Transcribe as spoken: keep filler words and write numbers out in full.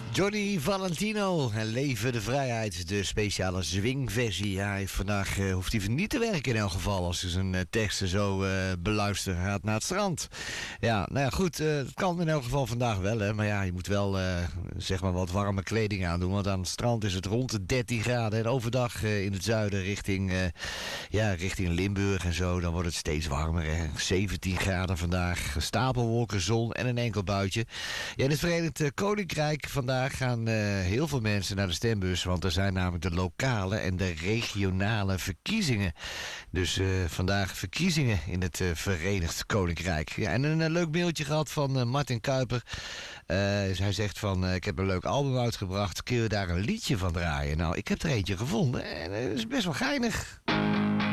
Johnny Valentino en Leven de Vrijheid, de speciale swingversie. Ja, hij vandaag uh, hoeft hij niet te werken in elk geval als hij zijn uh, teksten zo uh, beluistert. Hij gaat naar het strand. Ja, nou ja, goed, uh, het kan in elk geval vandaag wel, hè. Maar ja, je moet wel uh, zeg maar wat warme kleding aandoen, want aan het strand is het rond de dertien graden. En overdag uh, in het zuiden richting, uh, ja, richting Limburg en zo, dan wordt het steeds warmer, hè. zeventien graden vandaag, stapelwolken, zon en een enkel buitje. Ja, in het Verenigd Koninkrijk vandaag gaan uh, heel veel mensen naar de stembus, want er zijn namelijk de lokale en de regionale verkiezingen. Dus uh, vandaag verkiezingen in het uh, Verenigd Koninkrijk. Ja, en een uh, leuk mailtje gehad van uh, Martin Kuiper. Uh, hij zegt van, uh, ik heb een leuk album uitgebracht, kun je daar een liedje van draaien? Nou, ik heb er eentje gevonden en het uh, is best wel geinig.